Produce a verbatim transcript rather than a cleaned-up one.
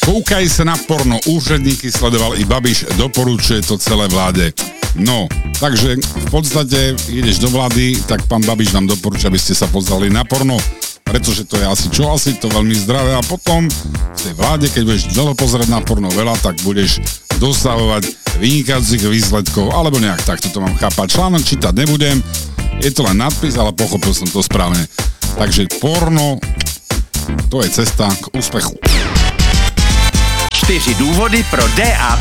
Koukaj sa na porno, úředníky sledoval i Babiš, doporučuje to celé vláde. No, takže v podstate ideš do vlády, tak pán Babiš nám doporučia, aby ste sa pozreli na porno, pretože to je asi čo, asi to veľmi zdravé a potom v tej vláde, keď budeš dlho pozerať na porno veľa, tak budeš dosahovať vynikajúcich výsledkov, alebo nejak takto to mám chápať. Článok čítať nebudem, je to len nadpis, ale pochopil som to správne. Takže porno, to je cesta k úspechu. Čtyři důvody pro D A B